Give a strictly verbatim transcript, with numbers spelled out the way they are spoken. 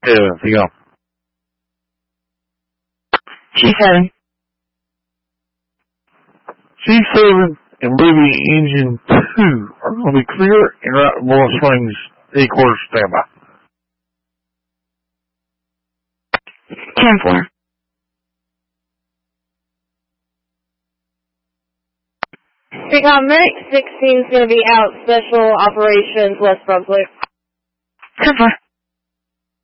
seven, you go. G seven. G seven and Ruby Engine two are going to be clear and right Moore Springs A quarter standby. ten four. Recon Merrick sixteen is going to be out, Special Operations, West Brunswick. ten four.